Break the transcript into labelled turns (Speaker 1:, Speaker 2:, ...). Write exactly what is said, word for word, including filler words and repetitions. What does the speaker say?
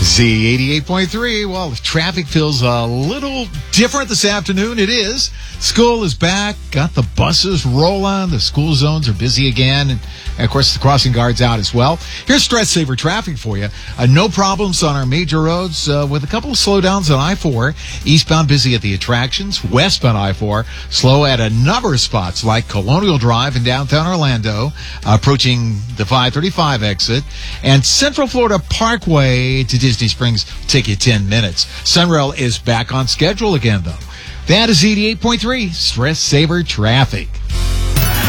Speaker 1: Z eighty-eight point three. Well, the traffic feels a little different this afternoon. It is. School is back. Got the buses rolling. The school zones are busy again. And, of course, the crossing guard's out as well. Here's Stress Saver traffic for you. Uh, no problems on our major roads uh, with a couple of slowdowns on I four. Eastbound busy at the attractions. Westbound I four slow at a number of spots like Colonial Drive in downtown Orlando, uh, approaching the five thirty-five exit. And Central Florida Parkway to Disney Springs will take you ten minutes. Sunrail is back on schedule again, though. That is eighty-eight point three Stress Saver traffic.